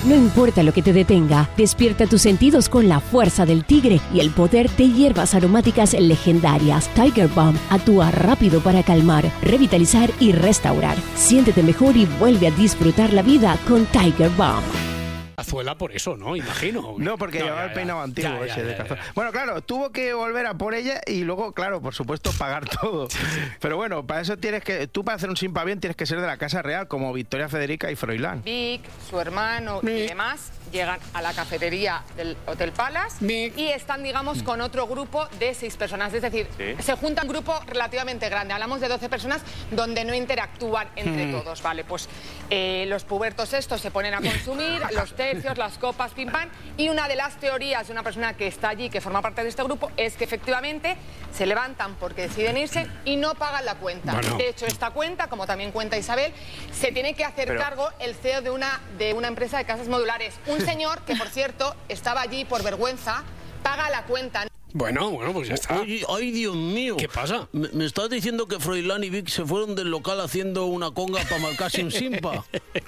No importa lo que te detenga, despierta tus sentidos con la fuerza del tigre y el poder de hierbas aromáticas legendarias. Tiger Balm actúa rápido para calmar, revitalizar y restaurar. Siéntete mejor y vuelve a disfrutar la vida con Tiger Balm. Cazuela por eso, ¿no? Imagino. No, porque llevaba el peinado antiguo ese de Cazuela. Bueno, claro, tuvo que volver a por ella y luego, claro, por supuesto, pagar todo. Pero bueno, para eso tú para hacer un simpa bien tienes que ser de la Casa Real, como Victoria Federica y Froilán. Vic, su hermano y demás llegan a la cafetería del Hotel Palace y están, digamos, con otro grupo de 6 personas. Es decir, se junta un grupo relativamente grande. Hablamos de 12 personas donde no interactúan entre todos, ¿vale? Pues los pubertos estos se ponen a consumir, los tercios, las copas, pim pam. Y una de las teorías de una persona que está allí, que forma parte de este grupo, es que efectivamente se levantan porque deciden irse y no pagan la cuenta. Bueno. De hecho, esta cuenta, como también cuenta Isabel, se tiene que hacer cargo el CEO de una empresa de casas modulares. Un señor que, por cierto, estaba allí por vergüenza, paga la cuenta. Bueno, pues ya está. Ay, Dios mío. ¿Qué pasa? ¿Me estás diciendo que Froilán y Vic se fueron del local haciendo una conga para marcarse un simpa?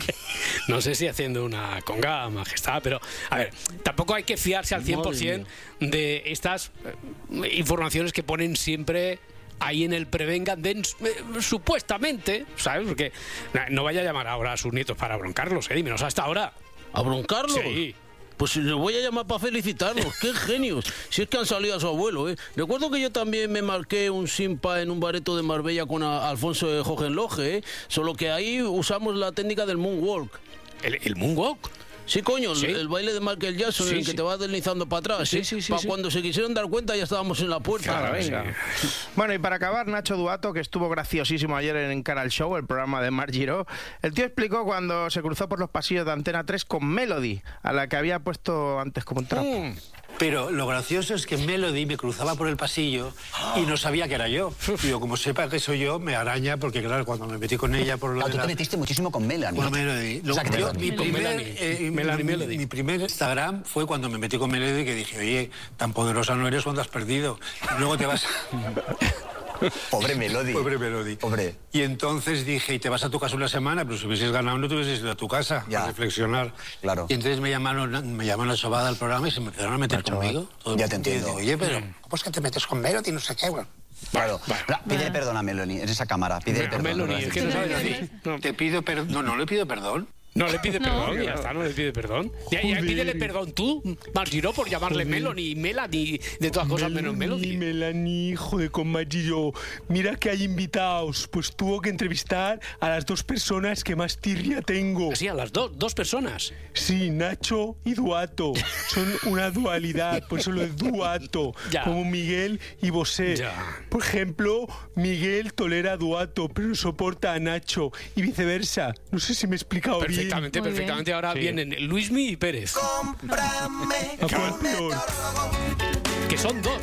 No sé si haciendo una conga, majestad, pero, a ver, tampoco hay que fiarse al 100% de estas informaciones que ponen siempre ahí en el Prevengan, supuestamente, ¿sabes? Porque no vaya a llamar ahora a sus nietos para broncarlos, dímenos hasta ahora. ¿A broncarlos? Sí. Pues les voy a llamar para felicitarlos. ¡Qué genios! Si es que han salido a su abuelo, ¿eh? Recuerdo que yo también me marqué un simpa en un bareto de Marbella con Alfonso de Hohenlohe, ¿eh? Solo que ahí usamos la técnica del moonwalk. ¿El moonwalk? Sí, coño, el baile de Michael Jackson, el que te vas deslizando para atrás. Cuando se quisieron dar cuenta ya estábamos en la puerta. Claro, venga. Bueno, y para acabar, Nacho Duato, que estuvo graciosísimo ayer en Cara al Show, el programa de Marc Giró, el tío explicó cuando se cruzó por los pasillos de Antena 3 con Melody, a la que había puesto antes como un trapo. Pero lo gracioso es que Melody me cruzaba por el pasillo y no sabía que era yo. Digo, como sepa que soy yo, me araña, porque claro, cuando me metí con ella por tú te metiste muchísimo con Melanie. Con Melody. Mi primer Instagram fue cuando me metí con Melody, que dije, oye, tan poderosa no eres cuando has perdido. Y luego te vas... Pobre Melody. Pobre Melody. Pobre. Y entonces dije, y te vas a tu casa una semana, pero si hubieses ganado no te hubieses ido a tu casa a reflexionar. Claro. Y entonces me llamaron a Sobada al programa y se me empezaron a meter conmigo. Ya te entiendo. Oye, pero ¿cómo es que te metes con Melody? No sé qué, bueno. Claro. Pídele perdón a Melanie, en esa cámara. Pídele perdón. Melanie, es que no sabes decir. Te pido perdón. No le pido perdón. No le pide perdón, ya está, no le pide perdón. Ya pídele perdón tú, Marc Giró, por llamarle Melanie, de todas cosas menos Melody. Melanie, hijo de con Marc Giró. Mira que hay invitados, pues tuvo que entrevistar a las 2 personas que más tirria tengo. Sí, a las dos personas. Sí, Nacho y Duato. Son una dualidad, por eso lo es Duato. Como Miguel y Bosé. Por ejemplo, Miguel tolera a Duato, pero no soporta a Nacho. Y viceversa. No sé si me he explicado bien. Perfectamente. Ahora vienen Luismi y Pérez. Cómprame. Que son dos.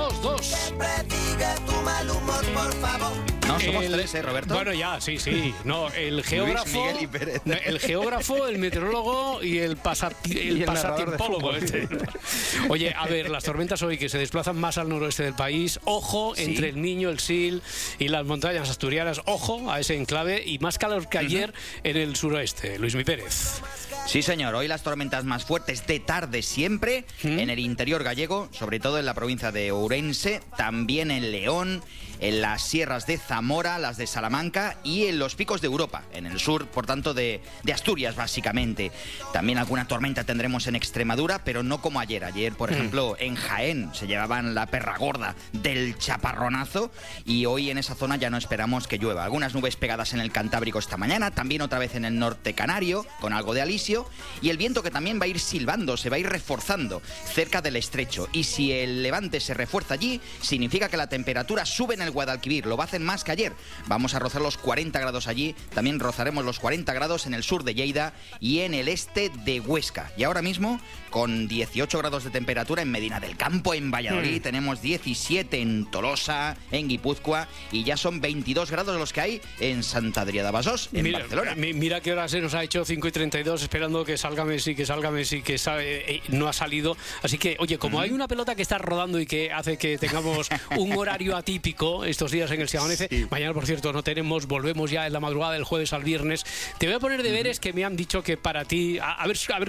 Tu mal humor, por favor. No, somos 3, Roberto. Bueno, ya, sí. No, el geógrafo, Luis, Miguel y Pérez. El geógrafo, el meteorólogo y el pasatiempólogo. Oye, a ver, las tormentas hoy que se desplazan más al noroeste del país, ojo, entre el Niño, el Sil y las montañas asturianas, ojo a ese enclave, y más calor que ayer en el suroeste. Luismi Pérez. Sí, señor. Hoy las tormentas más fuertes de tarde siempre en el interior gallego, sobre todo en la provincia de Ourense, también en León, en las sierras de Zamora, las de Salamanca y en los picos de Europa, en el sur, por tanto, de Asturias, básicamente. También alguna tormenta tendremos en Extremadura, pero no como ayer. Ayer, por ejemplo, en Jaén se llevaban la perra gorda del chaparronazo y hoy en esa zona ya no esperamos que llueva. Algunas nubes pegadas en el Cantábrico esta mañana, también otra vez en el norte canario, con algo de alisio, y el viento que también va a ir silbando, se va a ir reforzando cerca del estrecho. Y si el levante se refuerza allí, significa que la temperatura sube en el Guadalquivir, lo va a hacer más que ayer. Vamos a rozar los 40 grados allí, también rozaremos los 40 grados en el sur de Lleida y en el este de Huesca. Y ahora mismo, con 18 grados de temperatura en Medina del Campo, en Valladolid, tenemos 17 en Tolosa, en Guipúzcoa, y ya son 22 grados los que hay en Sant Adrià de Besòs, en Barcelona. Mira que ahora se nos ha hecho 5:32 esperando que salga Messi, que no ha salido. Así que, oye, como hay una pelota que está rodando y que hace que tengamos un horario atípico estos días en el Se Amanece, mañana, por cierto, no tenemos, volvemos ya en la madrugada del jueves al viernes. Te voy a poner deberes que me han dicho que para ti, a ver